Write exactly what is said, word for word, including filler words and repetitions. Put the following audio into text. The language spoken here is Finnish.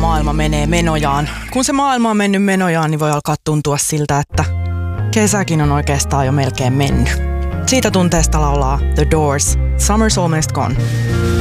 maailma menee menojaan. Kun se maailma on mennyt menojaan, niin voi alkaa tuntua siltä, että kesäkin on oikeastaan jo melkein mennyt. Siitä tunteesta laulaa The Doors, Summer's Almost Gone.